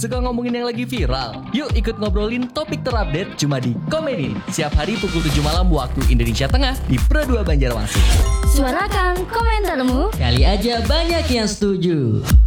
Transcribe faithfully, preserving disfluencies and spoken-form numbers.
Suka ngomongin yang lagi viral? Yuk ikut ngobrolin topik terupdate cuma di Komedin. Setiap hari pukul tujuh malam waktu Indonesia Tengah di Pro dua Banjarmasin. Suarakan komentarmu. Kali aja banyak yang setuju.